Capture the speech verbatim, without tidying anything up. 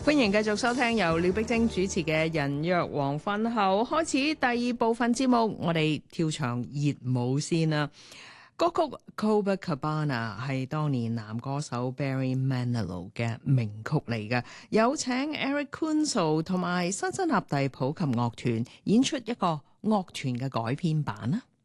歡迎繼續收聽由廖碧晶主持嘅《人約黃昏後》，開始第二部分節目，我哋跳場熱舞先啦。歌曲 Copacabana 係當年男歌手 Barry Manilow 嘅名曲嚟嘅，有請 Eric Kunzel 同埋辛辛那蒂普琴樂團演出一個樂團嘅改編版啦。